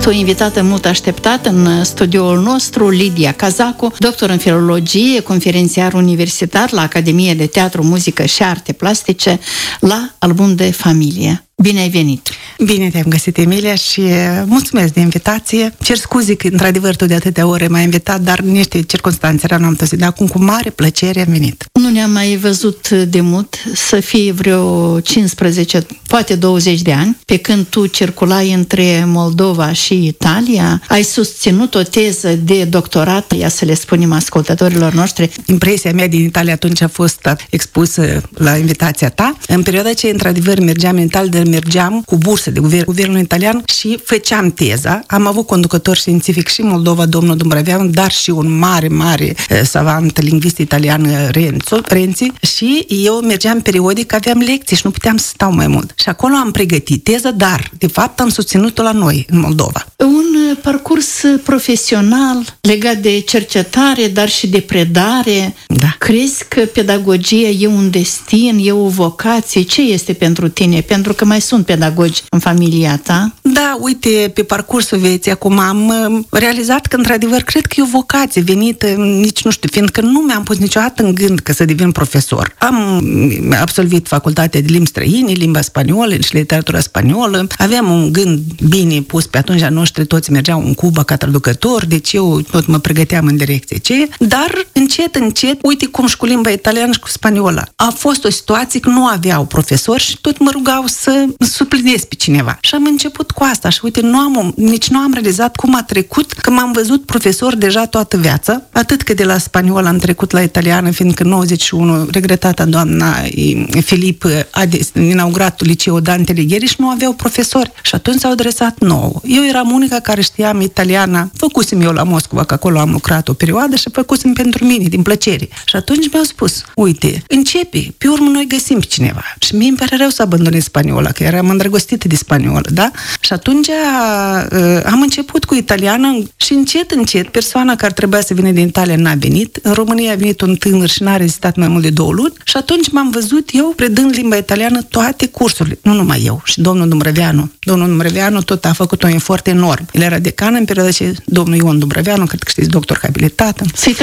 o invitată mult așteptată în studioul nostru, Lidia Cazacu, doctor în filologie, conferențiar universitar la Academie de Teatru, Muzică și Arte Plastice, la Album de Familie. Bine ai venit! Bine te-am găsit, Emilia, și mulțumesc de invitație. Cer scuze că, într-adevăr, tu de atâtea ore m-ai invitat, dar în niște circunstanțe eram am tăsit. Dar acum, cu mare plăcere, am venit. Nu ne-am mai văzut de mult, să fie vreo 15, poate 20 de ani, pe când tu circulai între Moldova și Italia. Ai susținut o teză de doctorat, ia să le spunem ascultătorilor noștri. Impresia mea din Italia atunci a fost expusă la invitația ta. În perioada ce, într-adevăr, mergeam în Italia, mergeam cu bursă de guvernul italian și făceam teza. Am avut conducător științific și în Moldova, domnul Dumbrăveanu, dar și un mare savant lingvist italian, Renzi, și eu mergeam periodic, aveam lecții și nu puteam să stau mai mult. Și acolo am pregătit teza, dar, de fapt, am susținut-o la noi, în Moldova. Un parcurs profesional legat de cercetare, dar și de predare. Da. Crezi că pedagogia e un destin, e o vocație? Ce este pentru tine? Pentru că mai sunt pedagogi în familia ta. Da, uite, pe parcursul vieții acum am realizat că, într-adevăr, cred că e o vocație venită, nici nu știu, fiindcă nu mi-am pus niciodată în gând că să devin profesor. Am absolvit facultatea de limbi străine, limba spaniolă și literatura spaniolă. Aveam un gând bine pus, pe atunci a noștri toți mergeau în Cuba ca traducători, deci eu tot mă pregăteam în direcție ce. Dar, încet, uite cum și cu limba italiană și cu spaniola. A fost o situație că nu aveau profesori și tot mă rugau să suplinez pe cineva. Și am început cu asta și uite, nici nu am realizat cum a trecut, că m-am văzut profesor deja toată viața, atât că de la spaniolă am trecut la italiană, fiindcă în 91 regretata doamna Filip a inaugurat liceul Dante Alighieri și nu aveau profesori și atunci s-au adresat nouă. Eu eram unica care știam italiana, făcusem eu la Moscova, că acolo am lucrat o perioadă și făcusem pentru mine, din plăcere. Și atunci mi-au spus, uite, începe, pe urmă noi găsim pe cineva. Și mie îmi pare rău să abandonez spaniola, că eram îndrăgostită de spaniolă, da? Și atunci am început cu italiană și încet, persoana care trebuia să vină din Italia n-a venit. În România a venit un tânăr și n-a rezistat mai mult de 2 luni și atunci m-am văzut eu predând limba italiană toate cursurile. Nu numai eu, și domnul Dumbrăveanu. Domnul Dumbrăveanu tot a făcut un efort enorm. El era decan în perioada ce domnul Ion Dumbrăveanu, cred că știți, doctor habilitat.